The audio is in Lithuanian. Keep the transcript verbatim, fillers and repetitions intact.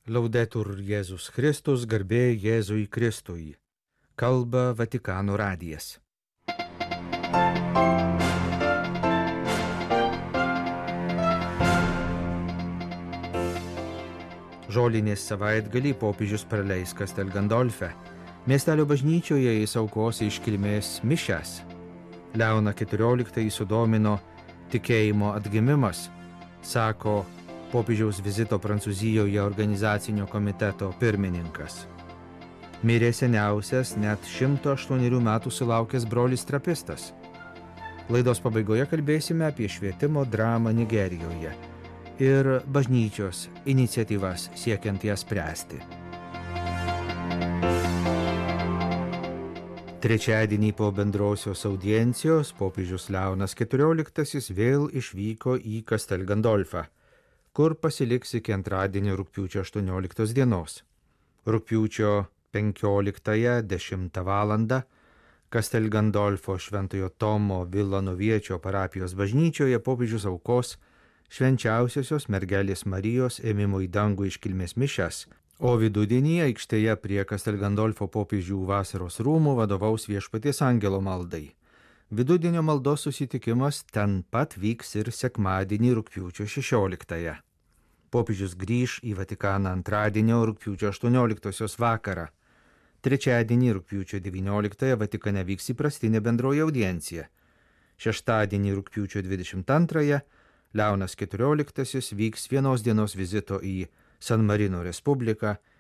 Laudetur Jėzus Kristus, garbė Jėzui Kristui. Kalba Vatikano radijas. Žolinės savaitgalį popiežius praleis Castel Gandolfe. Miestelio bažnyčioje jis aukos iškilmės mišias. Leoną keturioliktąjį sudomino tikėjimo atgimimas, sako popiežiaus vizito Prancūzijoje organizacinio komiteto pirmininkas. Mirė seniausias, net šimto aštuonerių metų sulaukęs brolis trapistas. Laidos pabaigoje kalbėsime apie švietimo dramą Nigerijoje ir bažnyčios iniciatyvas siekiant jas spręsti. Trečiadienį po bendrosios audiencijos popiežius Leonas keturioliktasis vėl išvyko į Castel Gandolfą, kur pasiliks iki antradienio rugpjūčio aštuonioliktos dienos. Rugpjūčio penkioliktąją dešimtą valandą Castel Gandolfo Šventojo Tomo Vilanoviečio parapijos bažnyčioje popiežius aukos švenčiausiosios mergelės Marijos ėmimo į dangų iškilmės mišias, o vidudienį aikštėje prie Castel Gandolfo popiežių vasaros rūmų vadovaus Viešpaties angelo maldai. Vidudienio maldos susitikimas ten pat vyks ir sekmadienį rugpjūčio šešioliktąją. Popiežius grįš į Vatikaną antradienio rugpjūčio aštuonioliktosios vakarą. Trečiadienį rugpjūčio devynioliktąją Vatikane vyks įprastinė bendroji audiencija. Šeštadienį rugpjūčio dvidešimt antrąją Leonas keturioliktasis vyks vienos dienos vizito į San Marino Respubliką